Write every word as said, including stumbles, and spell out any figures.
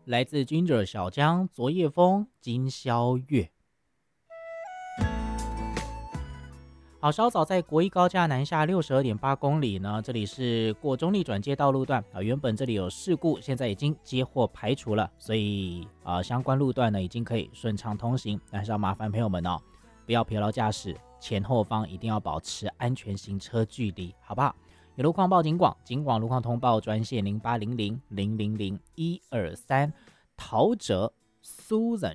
来自 Ginger 小江、昨夜风、今宵月。好，稍早在国一高架南下六十二点八公里呢，这里是过中立转接道路段啊。原本这里有事故，现在已经接获排除了，所以啊，相关路段呢已经可以顺畅通行。但是要麻烦朋友们哦，不要疲劳驾驶，前后方一定要保持安全行车距离，好不好？有路况报警广，警广路况通报专线零八零零零零零一二三。陶喆 Susan